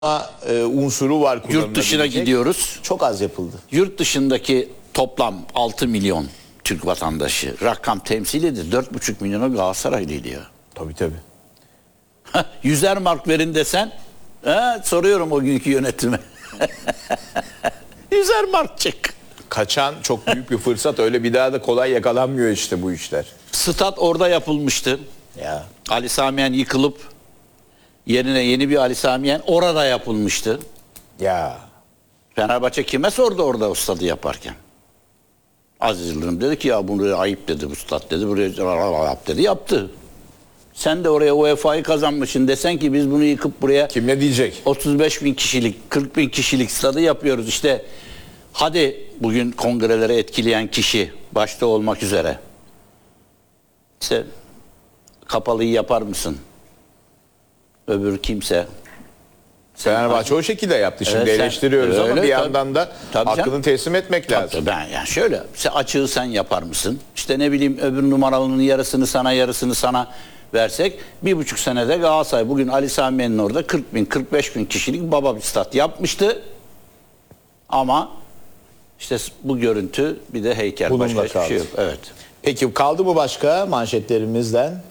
unsuru var. Yurt dışına gidiyoruz. Çok az yapıldı. Yurt dışındaki toplam 6 milyon Türk vatandaşı rakam temsil ediyor. 4,5 milyonu Galatasaraylıydı ya. Tabii tabii. 100'er mark verin desen soruyorum o günkü yönetime. 100'er mark çık. Kaçan çok büyük bir fırsat. Öyle bir daha da kolay yakalanmıyor işte bu işler. Stat orada yapılmıştı. Ya. Ali Samiyen yıkılıp yerine yeni bir Ali Samiyen orada yapılmıştı. Ya. Fenerbahçe kime sordu orada o stadı yaparken? Aziz Yıldırım dedi ki ya bunu ayıp dedi bu stat dedi. Buraya yap dedi. Yaptı. Sen de oraya UEFA'yı kazanmışsın desen ki biz bunu yıkıp buraya Kim ne diyecek? 35 bin kişilik 40 bin kişilik stadı yapıyoruz. İşte hadi bugün kongreleri etkileyen kişi başta olmak üzere. İşte kapalıyı yapar mısın? Öbür kimse. Fenerbahçe o şekilde yaptı. Şimdi Evet, eleştiriyoruz ama öyle, bir yandan da tabii hakkını canım. teslim etmek lazım. Tabii ben yani şöyle açığı sen yapar mısın? İşte ne bileyim öbür numaralının yarısını sana yarısını sana versek 1,5 senede Galatasaray bugün Ali Samiyen'in orada 40 bin 45 bin kişilik baba bir stat yapmıştı. Ama işte bu görüntü bir de heykel Bununla başka hiçbir şey kaldı. yok. Evet. Peki kaldı mı başka manşetlerimizden?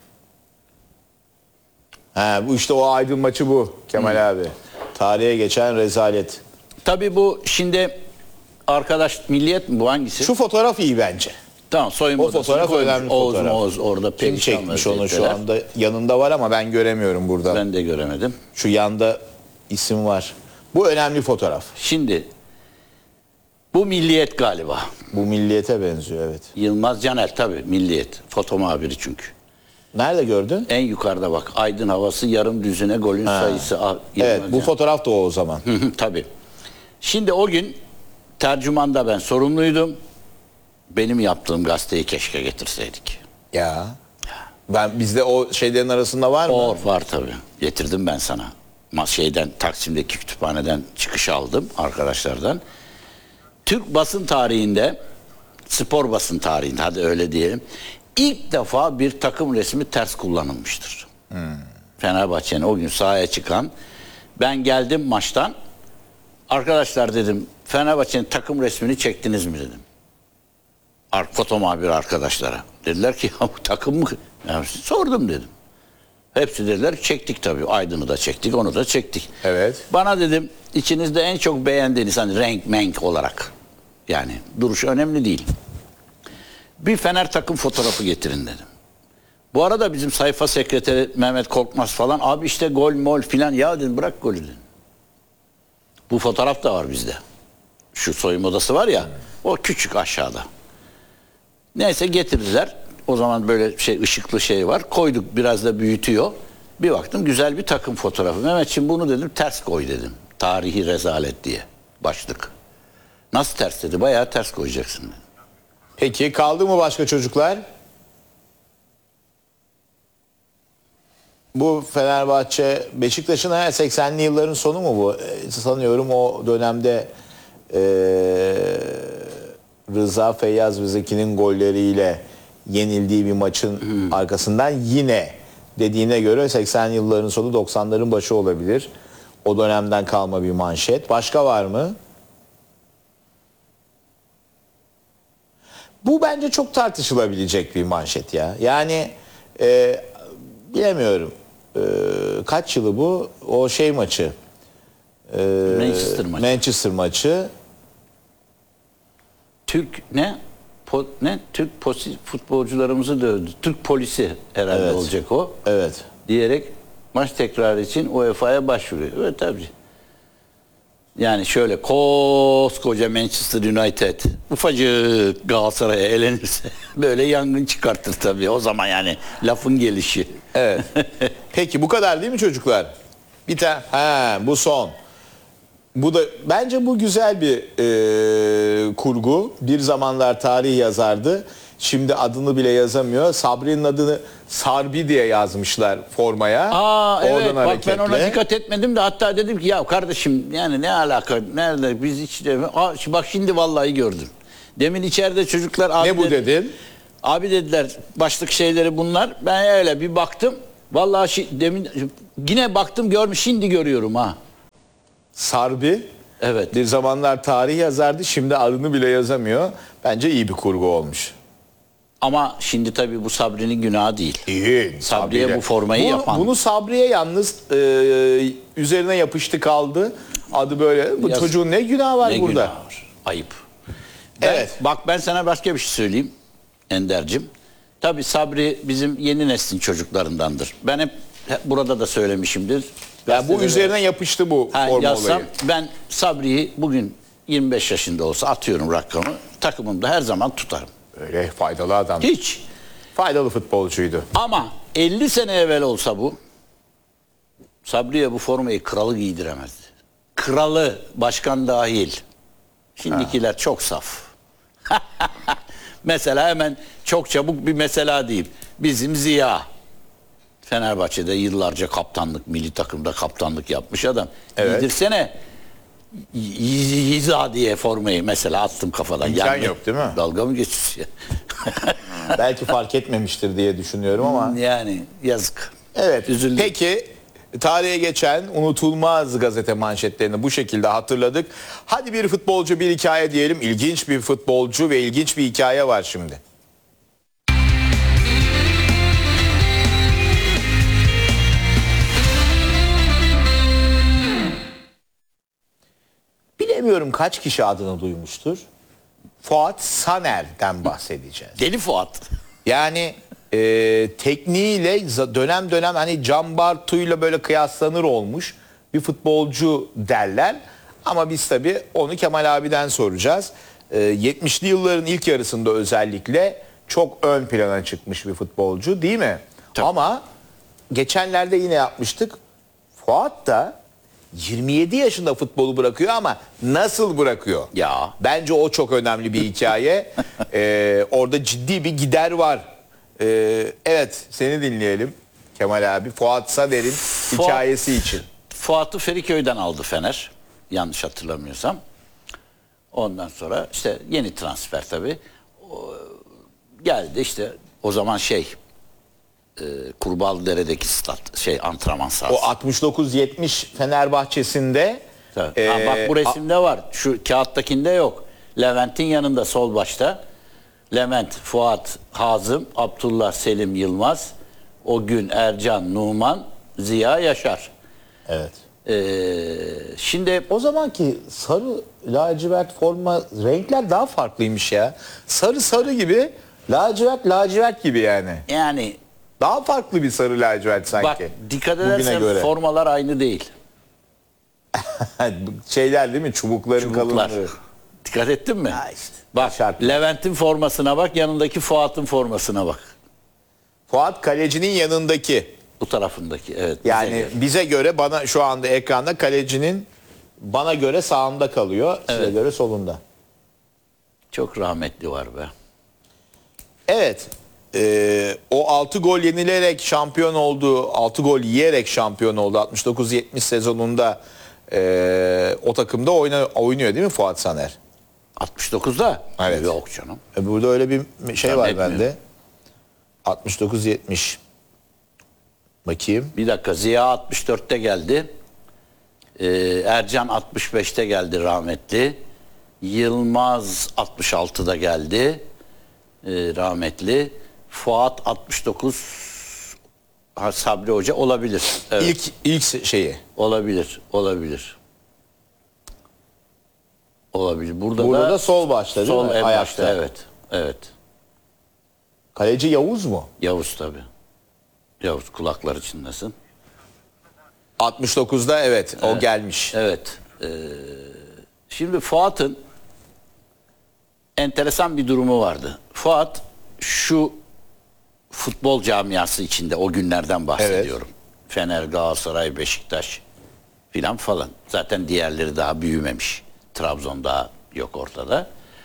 Bu işte o Aydın maçı bu Kemal abi. Tarihe geçen rezalet. Tabii bu şimdi arkadaş Milliyet mi bu hangisi? Şu fotoğraf iyi bence. Tamam soyunma O odasını fotoğraf koymuş. önemli fotoğraf. Oğuz orada Kim perişan çekmiş onu şu vaziyetteler. anda? Yanında var ama ben göremiyorum burada. Ben de göremedim. Şu yanda isim var. Bu önemli fotoğraf. Şimdi bu Milliyet galiba. Bu Milliyet'e benziyor, evet. Yılmaz Caner tabii Milliyet. Foto muhabiri çünkü. Nerede gördün? En yukarıda bak. Aydın havası yarım düzine golün sayısı. Evet, bu fotoğraf da o zaman. Tabii. Şimdi o gün tercümanda ben sorumluydum. Benim yaptığım gazeteyi keşke getirseydik. Ya. Bizde o şeylerin arasında var mı? Var tabii. Getirdim ben sana. Taksim'deki kütüphaneden çıkış aldım arkadaşlardan. Türk basın tarihinde, spor basın tarihinde hadi öyle diyelim. İlk defa bir takım resmi ters kullanılmıştır. Fenerbahçe'nin o gün sahaya çıkan. Ben geldim maçtan. Arkadaşlar dedim Fenerbahçe'nin takım resmini çektiniz mi dedim. Foto muhabiri arkadaşlara. Dediler ki ya bu takım mı? Yani sordum dedim. Hepsi dediler çektik tabii. Aydın'ı da çektik, onu da çektik. Evet. Bana dedim içinizde en çok beğendiğiniz hani renk menk olarak yani duruş önemli değil. Bir Fener takım fotoğrafı getirin dedim. Bu arada bizim sayfa sekreteri Mehmet Korkmaz falan abi işte gol mol filan ya dedim bırak golü dedim. Bu fotoğraf da var bizde. Şu soyunma odası var ya o küçük aşağıda. Neyse getirdiler. O zaman böyle ışıklı şey var. Koyduk biraz da büyütüyor. Bir baktım güzel bir takım fotoğrafı. Mehmetciğim bunu dedim ters koy dedim. Tarihi rezalet diye başlık. Nasıl ters dedi? Bayağı ters koyacaksın dedim. Peki kaldı mı başka çocuklar? Bu Fenerbahçe, Beşiktaş'ın 80'li yılların sonu mu bu? Sanıyorum o dönemde Rıza Feyyaz ve Zeki'nin golleriyle yenildiği bir maçın arkasından yine dediğine göre 80'li yılların sonu 90'ların başı olabilir. O dönemden kalma bir manşet. Başka var mı? Bu bence çok tartışılabilecek bir manşet ya. Yani bilemiyorum. Kaç yılı bu? O maçı. Manchester maçı. Türk Türk futbolcularımızı dövdü. Türk polisi herhalde Evet. olacak o. Evet. Diyerek maç tekrarı için UEFA'ya başvuruyor. Evet tabii. Yani şöyle koskoca Manchester United ufacık Galatasaray'a elenirse böyle yangın çıkartır tabii. O zaman yani lafın gelişi. Evet. Peki bu kadar değil mi çocuklar? Bir tane. Bu son. Bu da bence bu güzel bir kurgu. Bir zamanlar tarih yazardı. Şimdi adını bile yazamıyor. Sabri'nin adını Sarbi diye yazmışlar formaya. Evet bak hareketle. ben ona dikkat etmedim de hatta dedim ki ya kardeşim yani ne alaka nerede biz hiç bak şimdi vallahi gördüm. Demin içeride çocuklar abi Ne bu dedin? Abi dediler başlık şeyleri bunlar. Ben öyle bir baktım. Vallahi demin yine baktım görmüş şimdi görüyorum ha. Sarbi Evet. bir zamanlar tarih yazardı. Şimdi adını bile yazamıyor. Bence iyi bir kurgu olmuş. Ama şimdi tabii bu Sabri'nin günahı değil. İyi. Sabri'ye bu formayı yapan. Bunu Sabri'ye yalnız üzerine yapıştı kaldı. Adı böyle. Bu Yaz- çocuğun ne günahı var Ne burada? günahı var? Ayıp. Evet. Bak ben sana başka bir şey söyleyeyim Ender'cim. Tabii Sabri bizim yeni neslin çocuklarındandır. Ben hep burada da söylemişimdir. Yani bu Gazetelere- üzerine yapıştı bu forma yazsam, olayı. ben Sabri'yi bugün 25 yaşında olsa atıyorum rakamı. Takımımda her zaman tutarım. Öyle faydalı adam. Hiç. Faydalı futbolcuydu. Ama 50 sene evvel olsa bu, Sabri'ye bu formayı kralı giydiremezdi. Kralı, başkan dahil. Şimdikiler çok saf. Mesela hemen çok çabuk bir mesela diyeyim. Bizim Ziya. Fenerbahçe'de yıllarca kaptanlık, milli takımda kaptanlık yapmış adam. Evet. Giydirsene Yiza diye formayı mesela attım kafadan. İmkan yok değil mi? Dalga mı geçiyorsun ya? Belki fark etmemiştir diye düşünüyorum ama. Yani yazık. Evet. Üzüldüm. Peki tarihe geçen unutulmaz gazete manşetlerini bu şekilde hatırladık. Hadi bir futbolcu bir hikaye diyelim. İlginç bir futbolcu ve ilginç bir hikaye var şimdi. Bilemiyorum kaç kişi adını duymuştur. Fuat Saner'den bahsedeceğiz. Deli Fuat. Yani tekniğiyle dönem dönem hani Can Bartu'yla böyle kıyaslanır olmuş bir futbolcu derler. Ama biz tabii onu Kemal abiden soracağız. 70'li yılların ilk yarısında özellikle çok ön plana çıkmış bir futbolcu değil mi? Tabii. Ama geçenlerde yine yapmıştık. Fuat da 27 yaşında futbolu bırakıyor ama nasıl bırakıyor? Ya. Bence o çok önemli bir hikaye. Orada ciddi bir gider var. Evet seni dinleyelim Kemal abi. Fuat Saner'in hikayesi için. Fuat'ı Feriköy'den aldı Fener. Yanlış hatırlamıyorsam. Ondan sonra işte yeni transfer tabii. Geldi işte o zaman Kurbağalıdere'deki stat antrenman sahası. O 69-70 Fenerbahçe'sinde Tabii. Bak bu resimde var. Şu kağıttakinde yok. Levent'in yanında sol başta. Levent, Fuat, Hazım, Abdullah, Selim, Yılmaz, o gün Ercan, Numan, Ziya, Yaşar. evet. Şimdi O zamanki sarı lacivert forma renkler daha farklıymış ya. Sarı sarı gibi, lacivert lacivert gibi yani. yani Daha farklı bir sarı lacivert sanki. bak dikkat bugüne edersen göre. formalar aynı değil. Şeyler değil mi? Çubukların Çubuklar. kalınlığı. Dikkat ettin mi? Ha işte, Bak şart. Levent'in formasına bak, yanındaki Fuat'ın formasına bak. Fuat kalecinin yanındaki. Bu tarafındaki evet. bize Yani göre. bize göre bana şu anda ekranda kalecinin bana göre sağında kalıyor. Size göre solunda. Çok rahmetli var be. Evet. O 6 gol yenilerek şampiyon oldu. 6 gol yiyerek şampiyon oldu. 69-70 sezonunda o takımda oynuyor değil mi Fuat Saner? 69'da? Evet. Yok canım. Burada öyle bir şey var Zannetmiyorum. bende. 69-70. Bakayım. Bir dakika, Ziya 64'te geldi. Ercan 65'te geldi rahmetli. Yılmaz 66'da geldi rahmetli. Fuat 69. Sabri Hoca olabilir. Evet. İlk şeyi. Olabilir. Olabilir. Burada Burada da sol başta değil sol mi? en Ayakta. başta, evet. Evet. Kaleci Yavuz mu? Yavuz tabii. Yavuz kulaklar içindesin. 69'da evet o gelmiş. Evet. Şimdi Fuat'ın enteresan bir durumu vardı. Fuat şu futbol camiası içinde o günlerden bahsediyorum. Fener, Galatasaray, Beşiktaş filan falan. Zaten diğerleri daha büyümemiş. Trabzon daha yok ortada.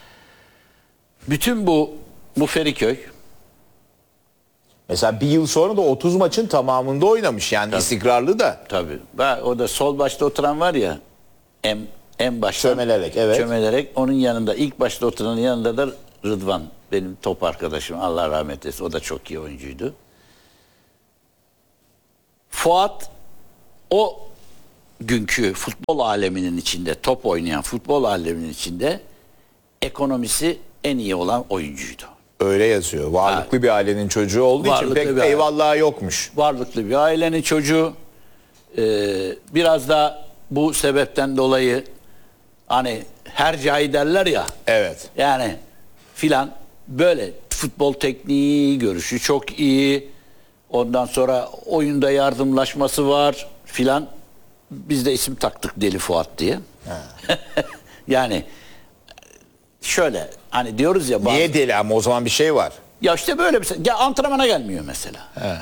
Bütün bu Feriköy Mesela bir yıl sonra da 30 maçın tamamında oynamış yani istikrarlı da. tabii. O da sol başta oturan var ya en başta Çömelerek, evet. Çömelerek onun yanında ilk başta oturanın yanında da Rıdvan benim top arkadaşım, Allah rahmet eylesin, o da çok iyi oyuncuydu. Fuat o günkü futbol aleminin içinde, top oynayan futbol aleminin içinde ekonomisi en iyi olan oyuncuydu. Öyle yazıyor. Varlıklı bir ailenin çocuğu olduğu için Varlıklı pek bir aile. eyvallahı yokmuş. Varlıklı bir ailenin çocuğu. Biraz da bu sebepten dolayı hani hercai derler ya. Evet. Yani filan böyle futbol tekniği, görüşü çok iyi. Ondan sonra oyunda yardımlaşması var filan. Biz de isim taktık Deli Fuat diye. Yani şöyle hani diyoruz ya bazı... Niye deli ama o zaman bir şey var. Ya işte böyle bir şey. Ya antrenmana gelmiyor mesela. He.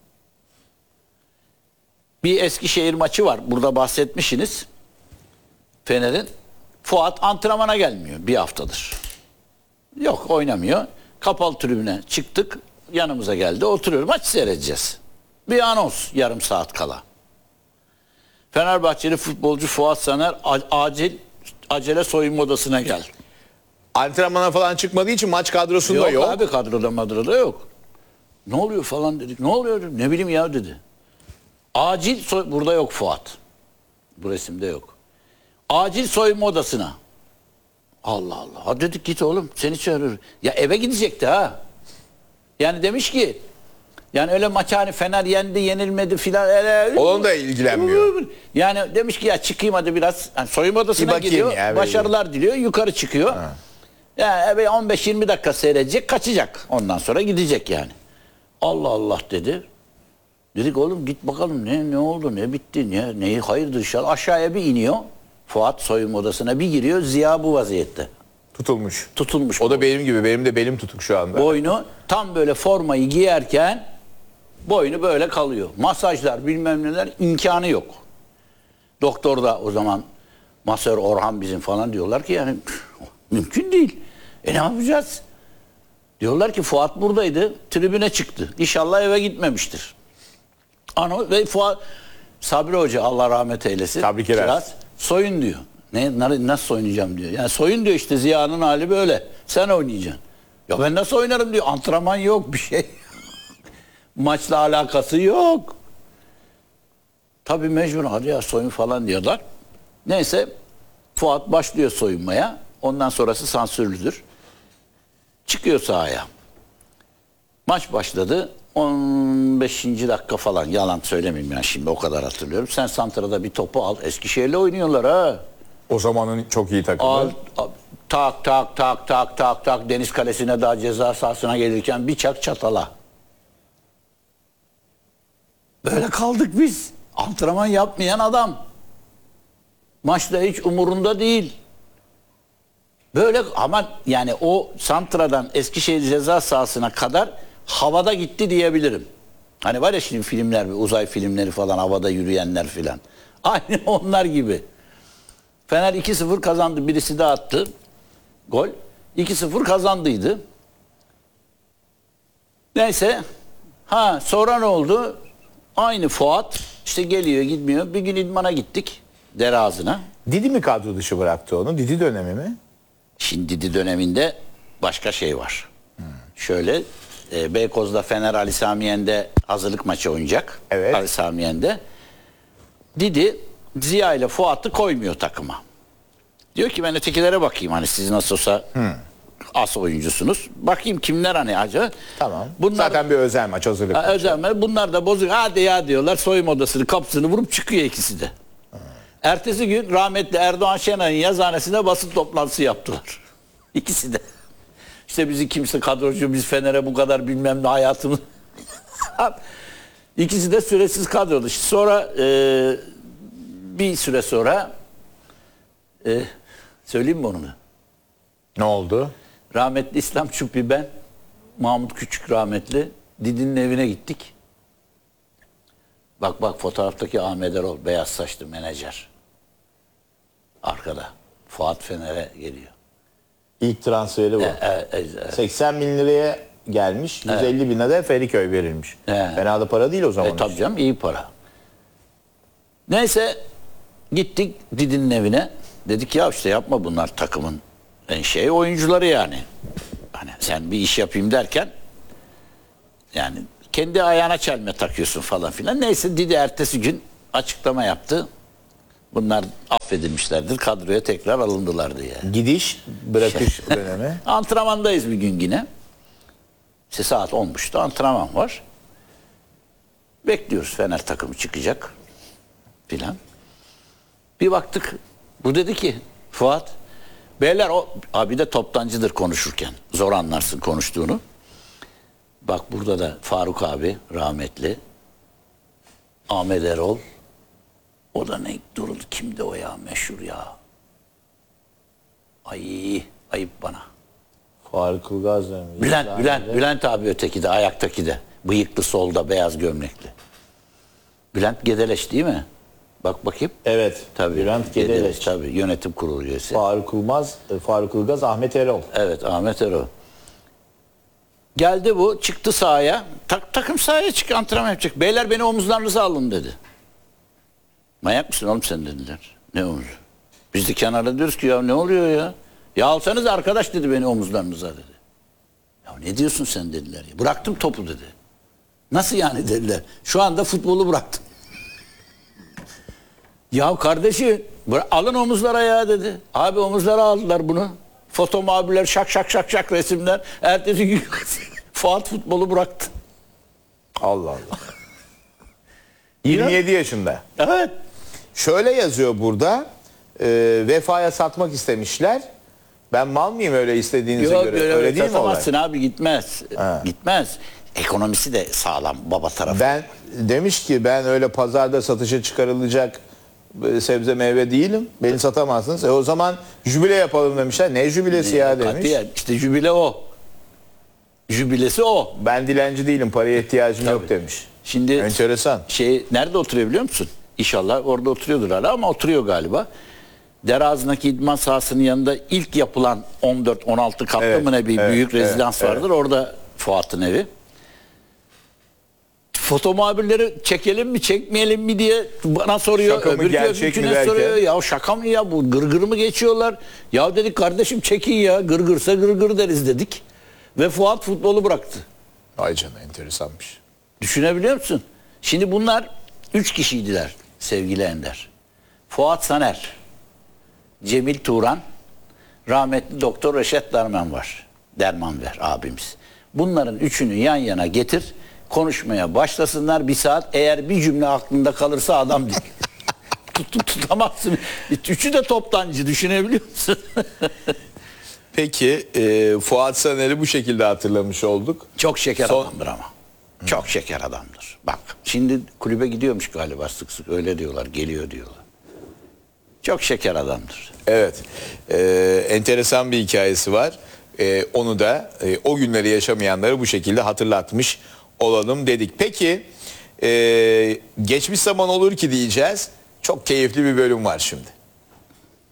Bir Eskişehir maçı var. Burada bahsetmişsiniz. Fener'in. Fuat antrenmana gelmiyor bir haftadır. Yok oynamıyor. Kapalı tribüne çıktık. Yanımıza geldi. Oturuyor. Maç seyredeceğiz. Bir anons yarım saat kala. Fenerbahçeli futbolcu Fuat Saner acele soyunma odasına gel. Antrenmana falan çıkmadığı için maç kadrosunda Yok, yok. abi kadroda yok. Ne oluyor falan dedik. Ne oluyor? Ne bileyim ya dedi. Burada yok Fuat. Bu resimde yok. Acil soyunma odasına. Allah Allah. Ha dedik git oğlum seni çağırır. Ya eve gidecekti ha. Yani demiş ki yani öyle maç hani Fener yendi yenilmedi filan. Onun da ilgilenmiyor. Yani demiş ki ya çıkayım hadi biraz. Yani soyunma odasına bakayım gidiyor. ya, Başarılar diliyor. Yukarı çıkıyor. Ha. Yani 15-20 dakika seyredecek kaçacak. Ondan sonra gidecek yani. Allah Allah dedi. Dedik oğlum git bakalım ne oldu ne bitti neyi hayırdır inşallah. Aşağıya bir iniyor. Fuat soyunma odasına bir giriyor. Ziya bu vaziyette. Tutulmuş. Tutulmuş. O da benim gibi. Benim de belim tutuk şu anda. Boynu tam böyle formayı giyerken boynu böyle kalıyor. Masajlar bilmem neler imkanı yok. Doktor da o zaman masör Orhan bizim falan diyorlar ki yani mümkün değil. Ne yapacağız? Diyorlar ki Fuat buradaydı. Tribüne çıktı. İnşallah eve gitmemiştir. Ve Fuat Sabri Hoca Allah rahmet eylesin. Tebrikler. Kiraz, soyun diyor. Nasıl soyunacağım diyor. Yani soyun diyor işte Ziya'nın hali böyle. Sen oynayacaksın. Ya ben nasıl oynarım diyor. Antrenman yok bir şey. Maçla alakası yok. Tabii mecbur hadi ya soyun falan diyorlar. Neyse Fuat başlıyor soyunmaya. Ondan sonrası sansürlüdür. Çıkıyor sahaya. Maç başladı. 15. dakika falan yalan söylemeyeyim yani şimdi o kadar hatırlıyorum. Sen santrada bir topu al. Eskişehir'le oynuyorlar ha. O zamanın çok iyi takımı. Tak tak Deniz Kalesi'ne daha ceza sahasına gelirken bir çak çatala. Böyle kaldık biz. Antrenman yapmayan adam. Maçta hiç umurunda değil. Böyle ama yani o santradan Eskişehir ceza sahasına kadar havada gitti diyebilirim. Hani var ya şimdi filmler, uzay filmleri falan havada yürüyenler filan. Aynı onlar gibi. Fener 2-0 kazandı. Birisi de attı. Gol. 2-0 kazandıydı. Neyse. Sonra ne oldu? Aynı Fuat işte geliyor gitmiyor. Bir gün idmana gittik. Dere ağzına. Didi mi kadro dışı bıraktı onu? Didi dönemi mi? Şimdi Didi döneminde başka şey var. Şöyle Beykoz'da Fener Ali Samiyen'de hazırlık maçı oynayacak. Evet. Ali Samiyen'de. Didi Ziya ile Fuat'ı koymuyor takıma. Diyor ki ben ötekilere bakayım hani siz nasıl olsa as oyuncusunuz. Bakayım kimler hani acaba. Tamam. Bunlar, Zaten bir özel maç hazırlık. özel bunlar da bozuk. Hadi ya diyorlar soyunma odasını kapısını vurup çıkıyor ikisi de. Ertesi gün rahmetli Erdoğan Şenay'ın yazıhanesinde basın toplantısı yaptılar. İkisi de. İşte bizi kimse kadrocu, biz Fener'e bu kadar bilmem ne hayatımız. İkisi de süresiz kadrodu. Sonra bir süre sonra söyleyeyim mi onu da? Ne oldu? Rahmetli İslam Çupi ben, Mahmut Küçük rahmetli Didi'nin evine gittik. Bak fotoğraftaki Ahmet Erol beyaz saçlı menajer. Arkada. Fuat Fener'e geliyor. İlk transferi bu. 80 bin liraya gelmiş. 150 bine de Feriköy verilmiş. Fena da para değil o zaman. Tabii canım iyi para. Neyse gittik Didi'nin evine. Dedik ya işte yapma bunlar takımın en oyuncuları yani. Hani sen bir iş yapayım derken yani kendi ayağına çelme takıyorsun falan filan. Neyse Didi ertesi gün açıklama yaptı. Bunlar affedilmişlerdir. Kadroya tekrar alındılar diye. Gidiş, bırakış dönemi. Antrenmandayız bir gün yine. İşte saat 10.30'da antrenman var. Bekliyoruz Fener takımı çıkacak filan. Bir baktık. Bu dedi ki Fuat, beyler o abi de toptancıdır konuşurken. Zor anlarsın konuştuğunu. Bak burada da Faruk abi rahmetli. Ahmet Erol. O da ne duruldu. Kimdi o ya meşhur ya. Ay ayıp bana. Faruk Ulgaz dönemi. Bülent abi öteki de ayaktaki de. Bıyıklı solda beyaz gömlekli. Bülent Gedeleş değil mi? Bak bakayım. Evet. Tabii. Bülent Gedeleş. Tabii yönetim kurulu üyesi. Faruk Ulgaz, Ahmet Erol. Evet Ahmet Erol. Geldi bu çıktı sahaya. Takım sahaya çık antrenman yapacak. Beyler beni omuzlarınıza alın dedi. Manyak mısın oğlum sen dediler. Ne omuzu? Biz de kenarda diyoruz ki ya ne oluyor ya? Ya alsanız arkadaş dedi beni omuzlarınıza dedi. Ya ne diyorsun sen dediler. Ya. Bıraktım topu dedi. Nasıl yani dediler. Şu anda futbolu bıraktım. Ya kardeşim alın omuzlara ya dedi. Abi omuzlara aldılar bunu. Foto muhabirler şak şak şak şak resimler. Ertesi gün Fuat futbolu bıraktı. Allah Allah. 27 yaşında. Evet. Şöyle yazıyor burada. Vefa'ya satmak istemişler. Ben mal mıyım öyle istediğinize Yok, göre? Öyle değil mi olay? satamazsın abi gitmez. Gitmez. Ekonomisi de sağlam baba tarafı. Ben demiş ki ben öyle pazarda satışa çıkarılacak sebze meyve değilim. Beni satamazsınız. O zaman jübile yapalım demişler. Ne jübilesi ya demiş. Katiyen. İşte jübile o. Jübilesi o. Ben dilenci değilim. Paraya ihtiyacım yok demiş. Şimdi Enteresan. nerede oturuyor biliyor musun? İnşallah orada oturuyordur hala ama oturuyor galiba. Derazı'ndaki idman sahasının yanında ilk yapılan 14-16 katlı Evet, mı ne bir evet, büyük rezidans evet, vardır. Orada Fuat'ın evi. Foto muhabirleri çekelim mi çekmeyelim mi diye bana soruyor. Şaka mı, Öbürkü gerçek mi öbürküne derken? soruyor. Ya şaka mı ya bu gırgır mı geçiyorlar? Ya dedik kardeşim çekin ya gırgırsa gırgır deriz dedik. Ve Fuat futbolu bıraktı. Ay canına enteresanmış. Düşünebiliyor musun? Şimdi bunlar 3 kişiydiler sevgili Ender. Fuat Saner, Cemil Turan, rahmetli Doktor Reşet Dermanver abimiz. Bunların üçünü yan yana getir, konuşmaya başlasınlar bir saat. Eğer bir cümle aklında kalırsa adam değil. Tutamazsın. Üçü de toptancı düşünebiliyor musun? Peki Fuat Saner'i bu şekilde hatırlamış olduk. Çok şeker adamdır ama. Çok şeker adamdır. Bak şimdi kulübe gidiyormuş galiba sık sık öyle diyorlar. Geliyor diyorlar. Çok şeker adamdır. Evet. Enteresan bir hikayesi var. Onu da o günleri yaşamayanları bu şekilde hatırlatmış olalım dedik. Peki geçmiş zaman olur ki diyeceğiz. Çok keyifli bir bölüm var şimdi.